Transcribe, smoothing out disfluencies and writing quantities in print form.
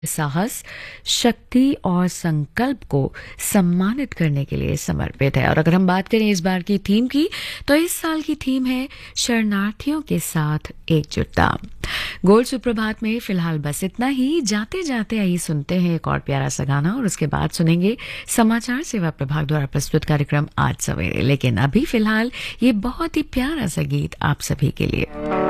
साहस, शक्ति और संकल्प को सम्मानित करने के लिए समर्पित है। और अगर हम बात करें इस बार की थीम की, तो इस साल की थीम है शरणार्थियों के साथ एकजुटता। गोल्ड सुप्रभात में फिलहाल बस इतना ही। जाते जाते आइए सुनते हैं एक और प्यारा सा गाना और उसके बाद सुनेंगे समाचार सेवा प्रभाग द्वारा प्रस्तुत कार्यक्रम आज सवेरे। लेकिन अभी फिलहाल ये बहुत ही प्यारा सा गीत आप सभी के लिए।